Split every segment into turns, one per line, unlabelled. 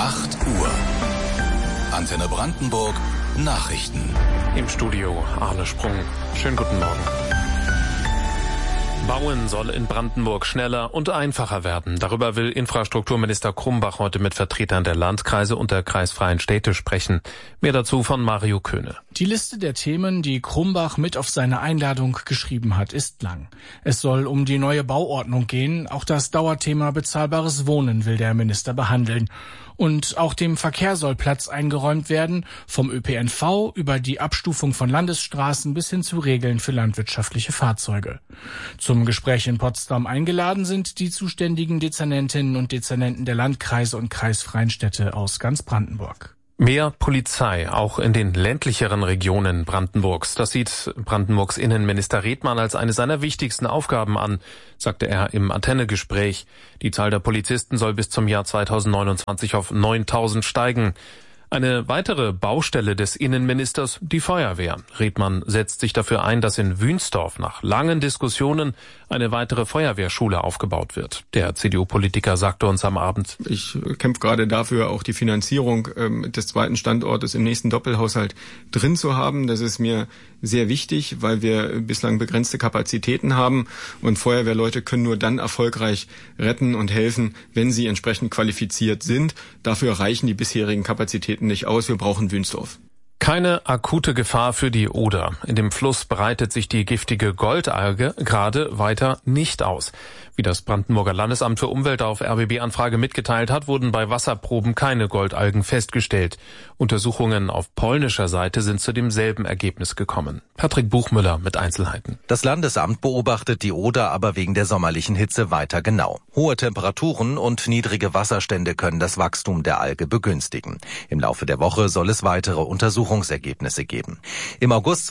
8 Uhr. Antenne Brandenburg Nachrichten.
Im Studio Arne Sprung. Schönen guten Morgen. Bauen soll in Brandenburg schneller und einfacher werden. Darüber will Infrastrukturminister Krumbach heute mit Vertretern der Landkreise und der kreisfreien Städte sprechen. Mehr dazu von Mario Köhne.
Die Liste der Themen, die Krumbach mit auf seine Einladung geschrieben hat, ist lang. Es soll um die neue Bauordnung gehen. Auch das Dauerthema bezahlbares Wohnen will der Minister behandeln. Und auch dem Verkehr soll Platz eingeräumt werden, vom ÖPNV über die Abstufung von Landesstraßen bis hin zu Regeln für landwirtschaftliche Fahrzeuge. Zum Gespräch in Potsdam eingeladen sind die zuständigen Dezernentinnen und Dezernenten der Landkreise und kreisfreien Städte aus ganz Brandenburg.
Mehr Polizei, auch in den ländlicheren Regionen Brandenburgs. Das sieht Brandenburgs Innenminister Redmann als eine seiner wichtigsten Aufgaben an, sagte er im Antenne-Gespräch. Die Zahl der Polizisten soll bis zum Jahr 2029 auf 9.000 steigen. Eine weitere Baustelle des Innenministers, die Feuerwehr. Redmann setzt sich dafür ein, dass in Wünsdorf nach langen Diskussionen eine weitere Feuerwehrschule aufgebaut wird. Der CDU-Politiker sagte uns am Abend:
Ich kämpfe gerade dafür, auch die Finanzierung des zweiten Standortes im nächsten Doppelhaushalt drin zu haben. Das ist mir sehr wichtig, weil wir bislang begrenzte Kapazitäten haben. Und Feuerwehrleute können nur dann erfolgreich retten und helfen, wenn sie entsprechend qualifiziert sind. Dafür reichen die bisherigen Kapazitäten nicht aus. Wir brauchen Wünsdorf.
Keine akute Gefahr für die Oder. In dem Fluss breitet sich die giftige Goldalge gerade weiter nicht aus. Wie das Brandenburger Landesamt für Umwelt auf RBB-Anfrage mitgeteilt hat, wurden bei Wasserproben keine Goldalgen festgestellt. Untersuchungen auf polnischer Seite sind zu demselben Ergebnis gekommen. Patrick Buchmüller mit Einzelheiten.
Das Landesamt beobachtet die Oder aber wegen der sommerlichen Hitze weiter genau. Hohe Temperaturen und niedrige Wasserstände können das Wachstum der Alge begünstigen. Im Laufe der Woche soll es weitere Untersuchungsergebnisse geben. Im August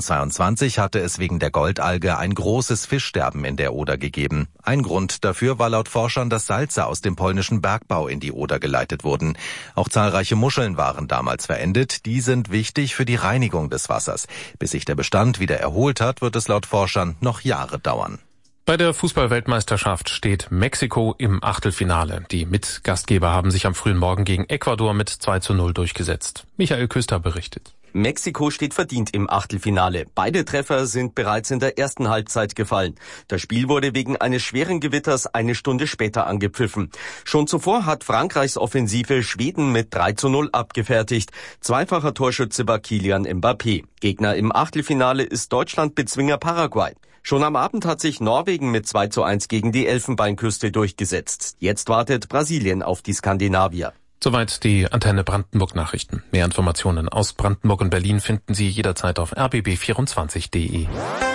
2022 hatte es wegen der Goldalge ein großes Fischsterben in der Oder gegeben. Ein Grund dafür war laut Forschern, dass Salze aus dem polnischen Bergbau in die Oder geleitet wurden. Auch zahlreiche Muscheln waren damals verendet. Die sind wichtig für die Reinigung des Wassers. Bis sich der Bestand wieder erholt hat, wird es laut Forschern noch Jahre dauern.
Bei der Fußball-Weltmeisterschaft steht Mexiko im Achtelfinale. Die Mitgastgeber haben sich am frühen Morgen gegen Ecuador mit 2:0 durchgesetzt. Michael Küster berichtet.
Mexiko steht verdient im Achtelfinale. Beide Treffer sind bereits in der ersten Halbzeit gefallen. Das Spiel wurde wegen eines schweren Gewitters eine Stunde später angepfiffen. Schon zuvor hat Frankreichs Offensive Schweden mit 3:0 abgefertigt. Zweifacher Torschütze war Kylian Mbappé. Gegner im Achtelfinale ist Deutschland-Bezwinger Paraguay. Schon am Abend hat sich Norwegen mit 2:1 gegen die Elfenbeinküste durchgesetzt. Jetzt wartet Brasilien auf die Skandinavier.
Soweit die Antenne Brandenburg Nachrichten. Mehr Informationen aus Brandenburg und Berlin finden Sie jederzeit auf rbb24.de.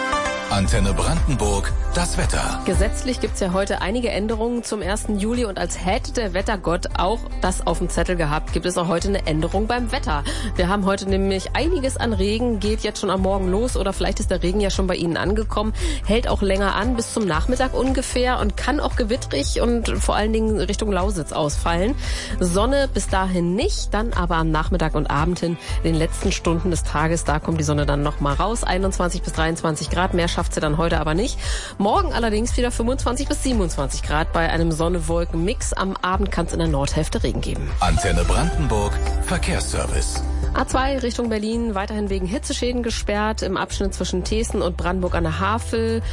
Antenne Brandenburg, das Wetter.
Gesetzlich gibt's ja heute einige Änderungen zum 1. Juli und als hätte der Wettergott auch das auf dem Zettel gehabt, gibt es auch heute eine Änderung beim Wetter. Wir haben heute nämlich einiges an Regen, geht jetzt schon am Morgen los oder vielleicht ist der Regen ja schon bei Ihnen angekommen, hält auch länger an bis zum Nachmittag ungefähr und kann auch gewittrig und vor allen Dingen Richtung Lausitz ausfallen. Sonne bis dahin nicht, dann aber am Nachmittag und Abend hin, in den letzten Stunden des Tages, da kommt die Sonne dann nochmal raus, 21 bis 23 Grad, mehr schafft sie dann heute aber nicht. Morgen allerdings wieder 25 bis 27 Grad bei einem Sonne-Wolken-Mix. Am Abend kann es in der Nordhälfte Regen geben.
Antenne Brandenburg, Verkehrsservice.
A2 Richtung Berlin weiterhin wegen Hitzeschäden gesperrt im Abschnitt zwischen Thesen und Brandenburg an der Havel.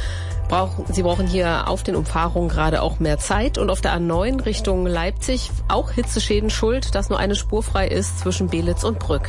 Sie brauchen hier auf den Umfahrungen gerade auch mehr Zeit. Und auf der A9 Richtung Leipzig auch Hitzeschäden schuld, dass nur eine Spur frei ist zwischen Belitz und Brück.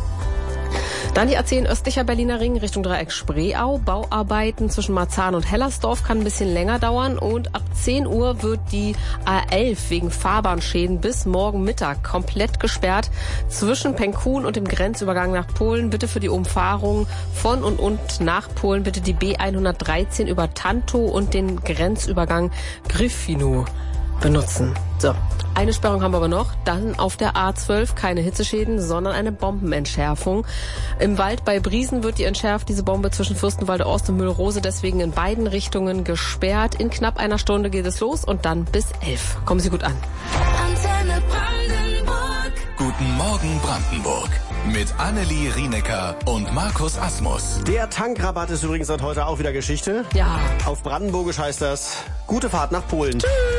Dann die A10 östlicher Berliner Ring Richtung Dreieck Spreeau. Bauarbeiten zwischen Marzahn und Hellersdorf kann ein bisschen länger dauern. Und ab 10 Uhr wird die A11 wegen Fahrbahnschäden bis morgen Mittag komplett gesperrt. Zwischen Penkun und dem Grenzübergang nach Polen bitte für die Umfahrung von und nach Polen bitte die B113 über Tantow und den Grenzübergang Gryfino benutzen. So, eine Sperrung haben wir aber noch. Dann auf der A12 keine Hitzeschäden, sondern eine Bombenentschärfung. Im Wald bei Briesen wird die entschärft, diese Bombe zwischen Fürstenwalde Ost und Mühlrose, deswegen in beiden Richtungen gesperrt. In knapp einer Stunde geht es los und dann bis 11. Kommen Sie gut an.
Antenne Brandenburg. Guten Morgen Brandenburg. Mit Annelie Rienecker und Markus Asmus.
Der Tankrabatt ist übrigens seit heute auch wieder Geschichte.
Ja.
Auf Brandenburgisch heißt das: gute Fahrt nach Polen.
Tschüss.